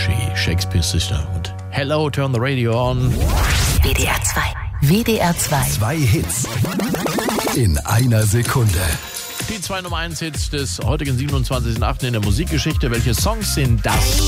She, Shakespeare's Sister. Und Hello, Turn the Radio on. WDR 2. WDR 2. 2 Hits in einer Sekunde. Die 2 Nummer 1 Hits des heutigen 27.08. in der Musikgeschichte. Welche Songs sind das?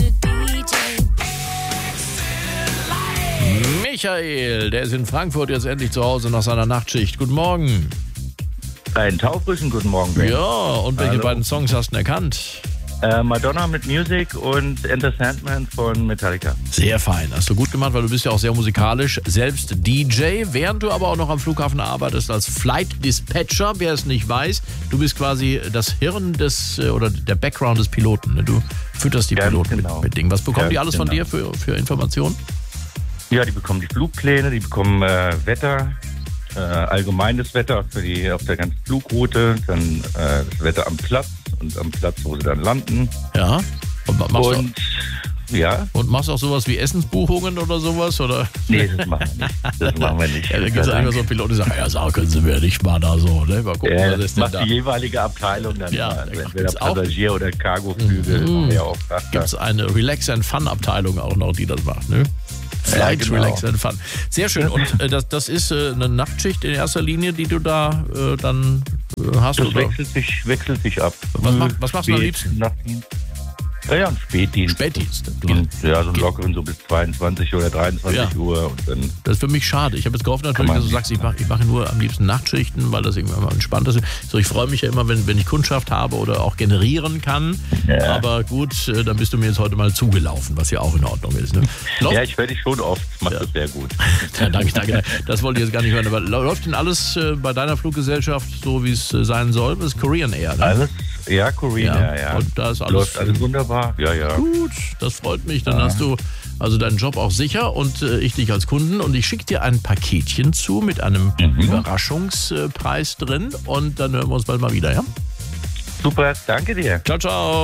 Michael, der ist in Frankfurt jetzt endlich zu Hause nach seiner Nachtschicht. Guten Morgen. Einen taufrischen guten Morgen, Ben. Ja, und welche beiden Songs hast du erkannt? Madonna mit Music und Enter Sandman von Metallica. Sehr fein, hast du gut gemacht, weil du bist ja auch sehr musikalisch, selbst DJ, während du aber auch noch am Flughafen arbeitest als Flight Dispatcher. Wer es nicht weiß, du bist quasi das Hirn oder der Background des Piloten. Ne? Du fütterst die Piloten mit Dingen. Was bekommen die alles von dir für Informationen? Ja, die bekommen die Flugpläne, die bekommen Wetter, allgemeines Wetter auf der ganzen Flugroute, dann das Wetter am Platz und am Platz, wo sie dann landen. Ja. Und machst du auch sowas wie Essensbuchungen oder sowas? Oder? Nee, das machen wir nicht. Ja, da gibt es ja immer so einen Piloten, die sagen, ja, können Sie mir nicht mal da so. Ne? Mal gucken, was ist denn macht da? die jeweilige Abteilung dann. Ja, entweder Passagier- oder Cargoflügel. Gibt es eine Relax-and-Fun-Abteilung auch noch, die das macht, ne? Flight, genau. Relax and Fun. Sehr schön. Und das ist eine Nachtschicht in erster Linie, die du da dann hast? Das oder? wechselt sich ab. Was machst du am liebsten? Nachtdienst. Ja, ein Spätdienst. Spätdienst. Ja, so einen lockeren, so bis 22 oder 23 Uhr. Und dann das ist für mich schade. Ich habe jetzt gehofft natürlich, dass du sagst, ich mache nur am liebsten Nachtschichten, weil das irgendwie immer entspannt ist. So, ich freue mich ja immer, wenn ich Kundschaft habe oder auch generieren kann. Ja. Aber gut, dann bist du mir jetzt heute mal zugelaufen, was ja auch in Ordnung ist. Ne? Ja, ich höre dich schon oft. Machst das sehr gut. Ja, danke. Das wollte ich jetzt gar nicht hören. Aber läuft denn alles bei deiner Fluggesellschaft so, wie es sein soll? Das ist Korean Air, ne? Alles? Ja, Korean Air, ja. Und da ist läuft alles wunderbar. Ja. Gut, das freut mich. Dann hast du also deinen Job auch sicher und ich dich als Kunden. Und ich schicke dir ein Paketchen zu mit einem Überraschungspreis drin. Und dann hören wir uns bald mal wieder, ja? Super, danke dir. Ciao, ciao.